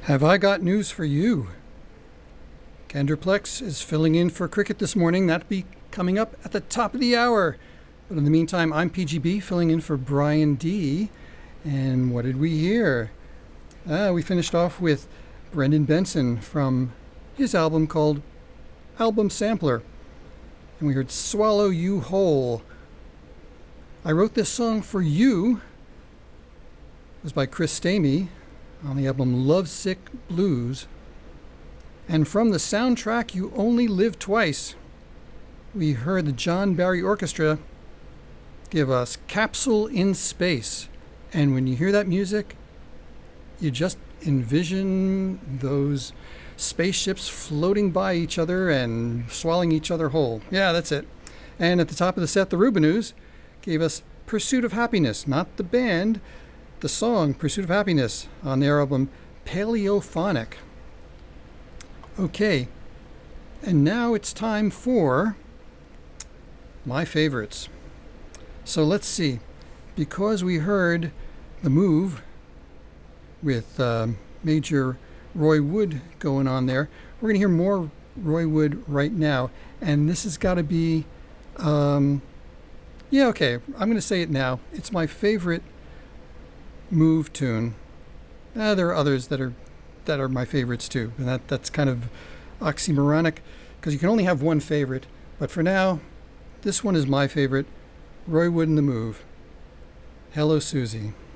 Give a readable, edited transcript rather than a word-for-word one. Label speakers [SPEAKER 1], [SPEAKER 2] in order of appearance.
[SPEAKER 1] Have I got news for you? Kenderplex is filling in for Cricket this morning. That'll be coming up at the top of the hour. But in the meantime, I'm PGB filling in for Brian D. And what did we hear? We finished off with Brendan Benson from his album called Album Sampler. And we heard Swallow You Whole. I Wrote This Song for You. It was by Chris Stamey on the album Lovesick Blues. And from the soundtrack You Only Live Twice, we heard the John Barry Orchestra give us Capsule in Space. And when you hear that music, you just envision those spaceships floating by each other and swallowing each other whole. Yeah, that's it. And at the top of the set, the Rubinoos gave us Pursuit of Happiness, not the band, the song Pursuit of Happiness on their album Paleophonic. Okay, and now it's time for my favorites. So let's see. Because we heard The Move with Major Roy Wood going on there, we're going to hear more Roy Wood right now. And this has got to be, I'm going to say it now. It's my favorite Move tune. There are others that are my favorites too, and that's kind of oxymoronic because you can only have one favorite. But for now, this one is my favorite. Roy Wood and The Move. Hello, Susie.